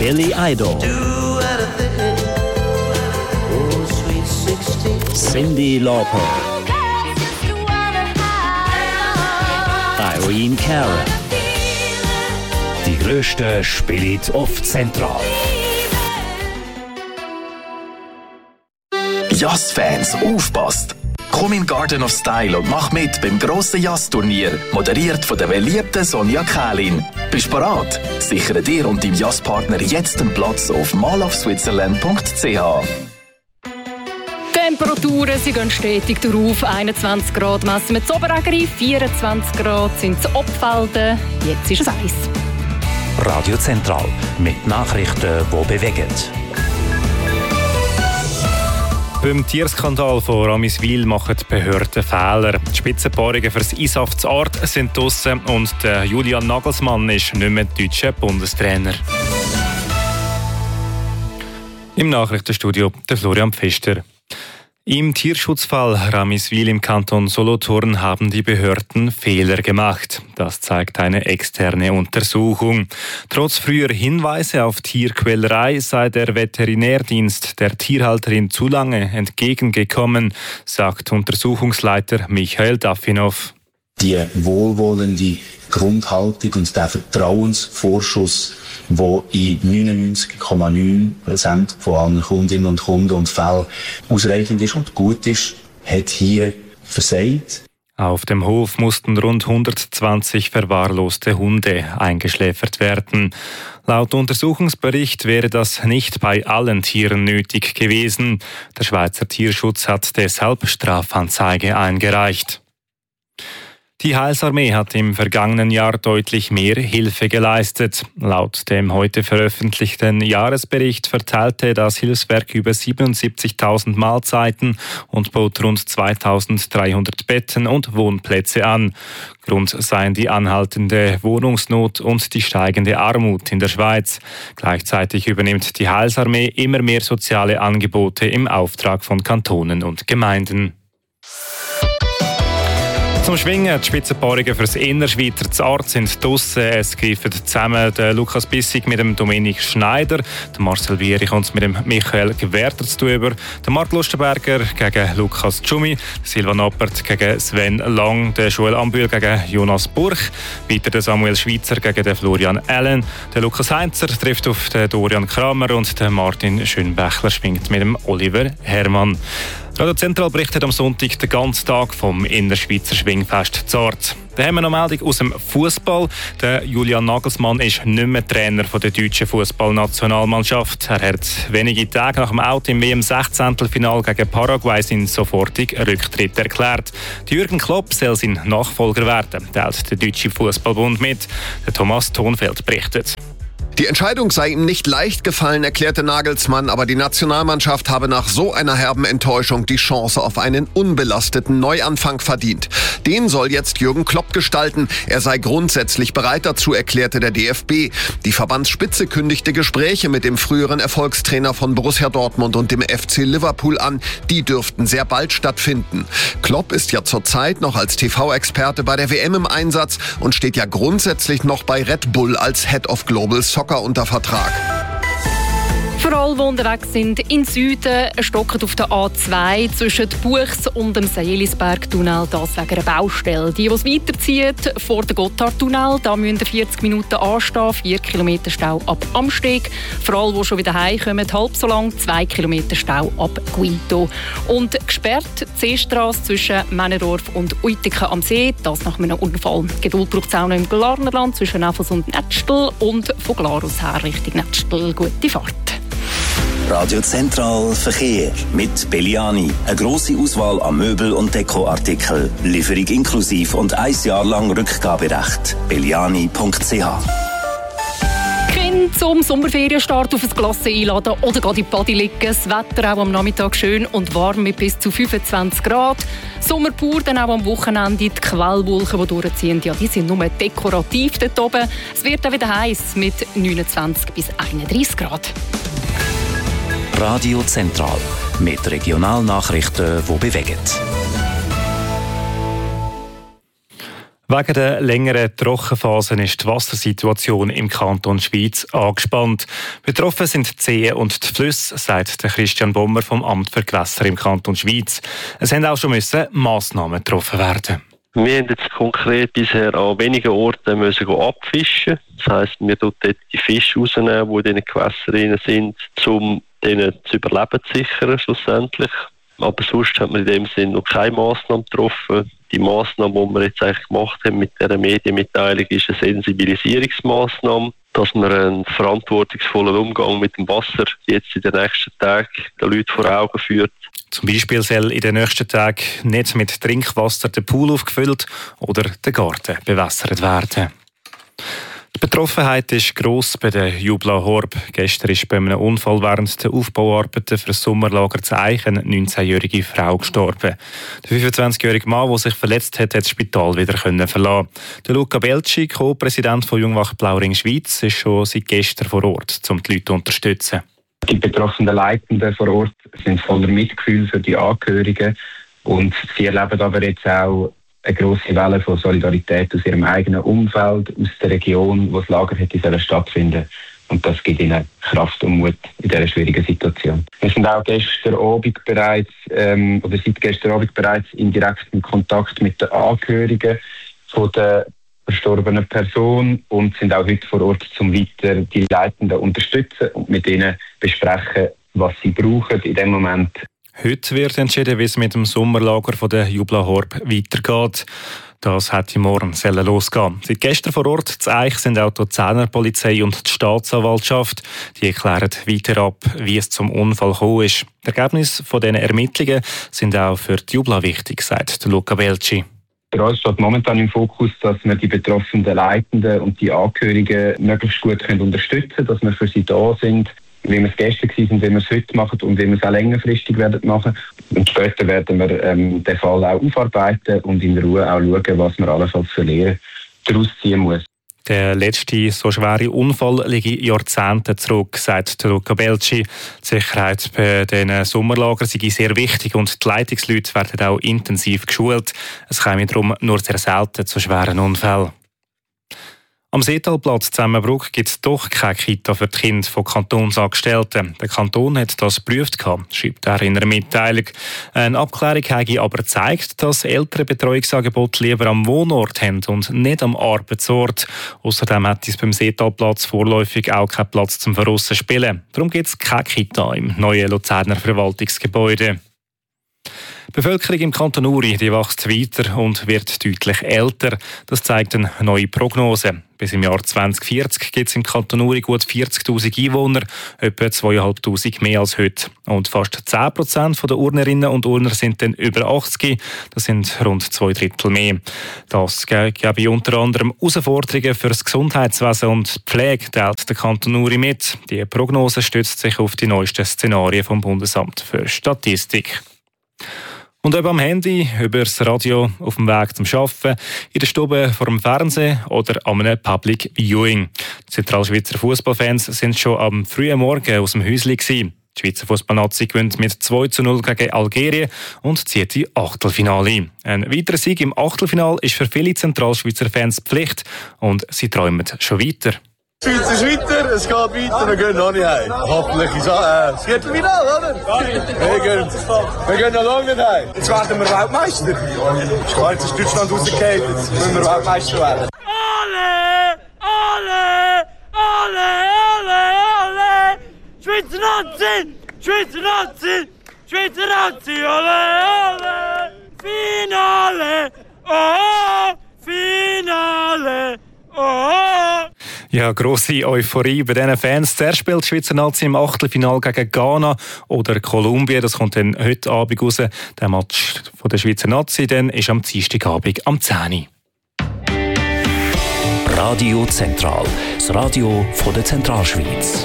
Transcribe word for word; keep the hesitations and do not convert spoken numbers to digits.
Billy Idol, Cyndi Lauper, Irene Cara. Die grössten spielen auf Zentral. Jazz-Fans, aufpasst! Komm in Garden of Style und mach mit beim grossen Jazz-Turnier, moderiert von der beliebten Sonja Kählin. Bist bereit? Sichere dir und deinem Jazz-Partner jetzt einen Platz auf mall of switzerland punkt c h. Temperaturen, sie gehen stetig darauf. einundzwanzig Grad messen wir in Oberägeri, vierundzwanzig Grad sind es Obfelden. Jetzt ist es Eis. Radio Zentral mit Nachrichten, die bewegen. Beim Tierskandal von Ramiswil machen die Behörden Fehler. Die Spitzenpaarungen für das I S A F zu Art sind draussen und der Julian Nagelsmann ist nicht mehr deutscher Bundestrainer. Im Nachrichtenstudio der Florian Pfister. Im Tierschutzfall Ramiswil im Kanton Solothurn haben die Behörden Fehler gemacht. Das zeigt eine externe Untersuchung. Trotz früher Hinweise auf Tierquälerei sei der Veterinärdienst der Tierhalterin zu lange entgegengekommen, sagt Untersuchungsleiter Michael Daffinov. Die wohlwollende Grundhaltung und der Vertrauensvorschuss, der in neunundneunzig Komma neun Prozent von allen Kundinnen und Kunden und Fällen ausreichend ist und gut ist, hat hier versagt. Auf dem Hof mussten rund hundertzwanzig verwahrloste Hunde eingeschläfert werden. Laut Untersuchungsbericht wäre das nicht bei allen Tieren nötig gewesen. Der Schweizer Tierschutz hat deshalb Strafanzeige eingereicht. Die Heilsarmee hat im vergangenen Jahr deutlich mehr Hilfe geleistet. Laut dem heute veröffentlichten Jahresbericht verteilte das Hilfswerk über siebenundsiebzigtausend Mahlzeiten und bot rund zweitausenddreihundert Betten und Wohnplätze an. Grund seien die anhaltende Wohnungsnot und die steigende Armut in der Schweiz. Gleichzeitig übernimmt die Heilsarmee immer mehr soziale Angebote im Auftrag von Kantonen und Gemeinden. Zum Schwingen, die Spitzenpaarungen für das Innerschweizer Zart sind draussen. Es greifen zusammen der Lukas Bissig mit dem Dominik Schneider, der Marcel Vieri kommt mit dem Michael Gewerter zu tun über, der Marc Lustenberger gegen Lukas Tschumi, Silvan Appert gegen Sven Lang, der Joel Ambühl gegen Jonas Burch, weiter der Samuel Schweitzer gegen den Florian Allen, der Lukas Heinzer trifft auf den Dorian Kramer und der Martin Schönbächler schwingt mit dem Oliver Hermann. Radio Zentral berichtet am Sonntag den ganzen Tag vom Innerschweizer Schwingfest Zart. Da haben wir noch eine Meldung aus dem Fußball. Der Julian Nagelsmann ist nicht mehr Trainer der deutschen Fußballnationalmannschaft. Er hat wenige Tage nach dem Out im W M-Sechzehntelfinal gegen Paraguay seinen sofortigen Rücktritt erklärt. Jürgen Klopp soll sein Nachfolger werden, teilt der Deutsche Fußballbund mit. Der Thomas Thonfeld berichtet. Die Entscheidung sei ihm nicht leicht gefallen, erklärte Nagelsmann, aber die Nationalmannschaft habe nach so einer herben Enttäuschung die Chance auf einen unbelasteten Neuanfang verdient. Den soll jetzt Jürgen Klopp gestalten. Er sei grundsätzlich bereit dazu, erklärte der D F B. Die Verbandsspitze kündigte Gespräche mit dem früheren Erfolgstrainer von Borussia Dortmund und dem F C Liverpool an. Die dürften sehr bald stattfinden. Klopp ist ja zurzeit noch als T V-Experte bei der W M im Einsatz und steht ja grundsätzlich noch bei Red Bull als Head of Global Soccer unter Vertrag. Für alle, die unterwegs sind in Süden, stocken auf der A zwei zwischen Buchs und dem Seelisberg-Tunnel, das wegen einer Baustelle. Die, die es weiterzieht, vor dem Gotthardtunnel, da müssen vierzig Minuten anstehen, vier Kilometer Stau ab Amsteg. Für alle, die schon wieder heimkommen, halb so lang, zwei Kilometer Stau ab Guido. Und gesperrt die Seestrasse zwischen Männerdorf und Uitiken am See, das nach einem Unfall. Geduld braucht es auch noch im Glarnerland zwischen Nefels und Netzstel und von Glarus her Richtung Netzstel. Gute Fahrt. Radio Zentral Verkehr mit Belliani. Eine grosse Auswahl an Möbel- und Dekoartikeln. Lieferung inklusiv und ein Jahr lang Rückgaberecht. belliani punkt c h. Kinder zum Sommerferienstart auf ein Glas einladen oder gerade in die Body liegen. Das Wetter auch am Nachmittag schön und warm mit bis zu fünfundzwanzig Grad. Sommer pur, dann auch am Wochenende. Die Quellwolken, die durchziehen, ja, die sind nur dekorativ dort oben. Es wird auch wieder heiß mit neunundzwanzig bis einunddreißig Grad. Radio Zentral mit Regionalnachrichten, die bewegen. Wegen der längeren Trockenphasen ist die Wassersituation im Kanton Schwyz angespannt. Betroffen sind die Seen und die Flüsse, sagt Christian Bommer vom Amt für Gewässer im Kanton Schwyz. Es mussten auch schon müssen Massnahmen getroffen werden. Wir haben jetzt konkret bisher an wenigen Orten müssen abfischen. Das heisst, wir dort die Fische rausnehmen, die in den Gewässern sind, um denen zu überleben zu sichern schlussendlich. Aber sonst hat man in dem Sinne noch keine Massnahmen getroffen. Die Massnahme, die wir jetzt eigentlich gemacht haben mit dieser Medienmitteilung, ist eine Sensibilisierungsmassnahme, dass man einen verantwortungsvollen Umgang mit dem Wasser jetzt in den nächsten Tagen den Leuten vor Augen führt. Zum Beispiel soll in den nächsten Tagen nicht mit Trinkwasser der Pool aufgefüllt oder der Garten bewässert werden. Die Betroffenheit ist gross bei der Jubla Horb. Gestern ist bei einem Unfall während der Aufbauarbeiten für das Sommerlager zu Eichen eine neunzehnjährige Frau gestorben. Der fünfundzwanzigjährige Mann, der sich verletzt hat, hat das Spital wieder verlassen. Der Luca Belci, Co-Präsident von Jungwach Blauring Schweiz, ist schon seit gestern vor Ort, um die Leute zu unterstützen. Die betroffenen Leitenden vor Ort sind voller Mitgefühl für die Angehörigen und sie erleben aber jetzt auch eine grosse Welle von Solidarität aus ihrem eigenen Umfeld, aus der Region, wo das Lager hätte stattfinden. Und das gibt ihnen Kraft und Mut in dieser schwierigen Situation. Wir sind auch gestern Abend bereits, ähm, oder seit gestern Abend bereits in direktem Kontakt mit den Angehörigen von der verstorbenen Person und sind auch heute vor Ort, um weiter die Leitenden zu unterstützen und mit ihnen besprechen, was sie brauchen in dem Moment. Heute wird entschieden, wie es mit dem Sommerlager von der Jubla Horb weitergeht. Das hätte morgen losgehen. Seit gestern vor Ort zu Eich sind auch die Luzerner Polizei und die Staatsanwaltschaft. Die erklären weiter ab, wie es zum Unfall gekommen ist. Die Ergebnisse von diesen Ermittlungen sind auch für die Jubla wichtig, sagt Luca Belci. Für uns steht momentan im Fokus, dass wir die betroffenen Leitenden und die Angehörigen möglichst gut unterstützen können, dass wir für sie da sind, wie wir es gestern waren, wie wir es heute machen und wie wir es auch längerfristig werden machen. Und später werden wir ähm, den Fall auch aufarbeiten und in Ruhe auch schauen, was man allenfalls für Lehren daraus ziehen muss. Der letzte so schwere Unfall liegt Jahrzehnte zurück, sagt Luca Belci. Die Sicherheit bei diesen Sommerlagern sei sehr wichtig und die Leitungsleute werden auch intensiv geschult. Es käme darum nur sehr selten zu schweren Unfällen. Am Seetalplatz Zemmenbruck gibt es doch keine Kita für die Kinder von Kantonsangestellten. Der Kanton hat das geprüft, schreibt er in einer Mitteilung. Eine Abklärung habe aber gezeigt, dass ältere Betreuungsangebote lieber am Wohnort haben und nicht am Arbeitsort. Außerdem hat es beim Seetalplatz vorläufig auch keinen Platz zum Verrussen spielen. Darum gibt es keine Kita im neuen Luzerner Verwaltungsgebäude. Die Bevölkerung im Kanton Uri die wächst weiter und wird deutlich älter. Das zeigt eine neue Prognose. Bis im Jahr zwanzig vierzig gibt es im Kanton Uri gut vierzigtausend Einwohner, etwa zweitausendfünfhundert mehr als heute. Und fast zehn Prozent der Urnerinnen und Urner sind dann über achtzig. Das sind rund zwei Drittel mehr. Das gebe unter anderem Herausforderungen für das Gesundheitswesen und die Pflege, teilt der Kanton Uri mit. Die Prognose stützt sich auf die neuesten Szenarien vom Bundesamt für Statistik. Und ob am Handy, über das Radio, auf dem Weg zum Arbeiten, in der Stube vor dem Fernsehen oder an einem Public Viewing. Die Zentralschweizer Fußballfans sind schon am frühen Morgen aus dem Häuschen gewesen. Die Schweizer Fußballnazi gewinnt mit zwei zu null gegen Algerien und zieht in Achtelfinale ein. Ein weiterer Sieg im Achtelfinale ist für viele Zentralschweizer Fans Pflicht und sie träumen schon weiter. Die Schweiz ist weiter, es geht weiter, wir gehen noch nicht heim. Hoffentlich ist äh, es Viertelfinale, oder? Wir gehen, wir gehen noch lange nicht heim. Jetzt werden wir Weltmeister. Ja, jetzt ist Deutschland rausgefallen, jetzt müssen wir Weltmeister werden. Alle, alle, alle, alle, alle, Schweizer Nazi, Schweizer Nazi, Schweizer Nazi, alle, alle, Finale, oh, Finale, oh. Ja, grosse Euphorie bei diesen Fans. Zuerst spielt die Schweizer Nazi im Achtelfinale gegen Ghana oder Kolumbien. Das kommt dann heute Abend raus. Der Match von der Schweizer Nazi dann ist am Dienstagabend am zehn Uhr. Radio Zentral, das Radio von der Zentralschweiz.